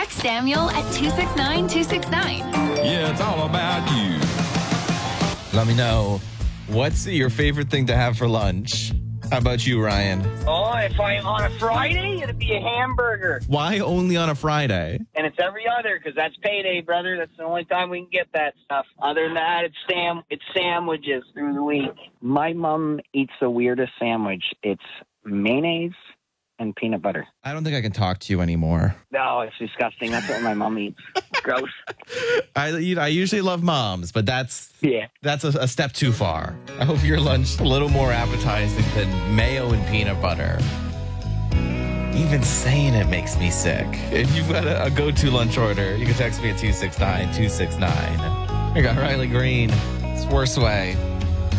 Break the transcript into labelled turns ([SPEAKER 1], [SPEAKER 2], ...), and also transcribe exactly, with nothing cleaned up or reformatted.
[SPEAKER 1] Text Samuel at two six nine two six nine.
[SPEAKER 2] Yeah, it's all about you.
[SPEAKER 3] Let me know, what's your favorite thing to have for lunch? How about you, Ryan?
[SPEAKER 4] Oh, if I'm on a Friday, it'd be a hamburger.
[SPEAKER 3] Why only on a Friday?
[SPEAKER 4] And it's every other, because that's payday, brother. That's the only time we can get that stuff. Other than that, it's sam- it's sandwiches through the week. My mom eats the weirdest sandwich. It's mayonnaise and peanut butter.
[SPEAKER 3] I don't think I can talk to you anymore.
[SPEAKER 4] No, it's disgusting. That's what my mom eats. Gross.
[SPEAKER 3] I, you know, I usually love moms, but that's
[SPEAKER 4] Yeah.
[SPEAKER 3] that's a, a step too far. I hope your lunch is a little more appetizing than mayo and peanut butter. Even saying it makes me sick. If you've got a, a go-to lunch order, you can text me at two six nine two six nine. I got Riley Green. It's Worst Way.